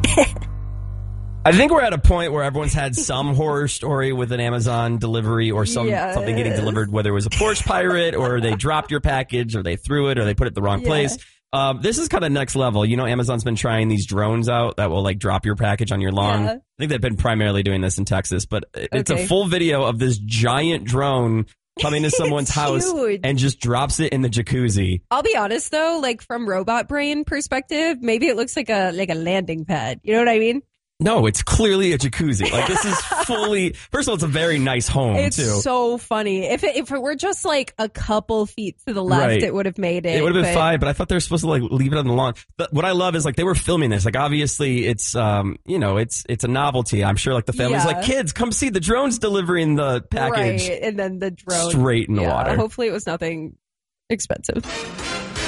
I think we're at a point where everyone's had some horror story with an Amazon delivery or something getting delivered, whether it was a Porsche pirate or they dropped your package or they threw it or they put it in the wrong place. This is kind of next level. You know, Amazon's been trying these drones out that will like drop your package on your lawn. I think they've been primarily doing this in Texas, but it's a full video of this giant drone coming to someone's house and just drops it in the jacuzzi. I'll be honest though, like from robot brain perspective, maybe it looks like a landing pad. You know what I mean? No, it's clearly a jacuzzi. Like this is fully. First of all, it's a very nice home. It's too. So funny. If it were just like a couple feet to the left, it would have made it. It would have been fine. But I thought they were supposed to like leave it on the lawn. But what I love is like they were filming this. Like obviously it's it's a novelty. I'm sure like the family's like, kids, come see the drone's delivering the package. Right, and then the drone straight in the water. Hopefully it was nothing expensive.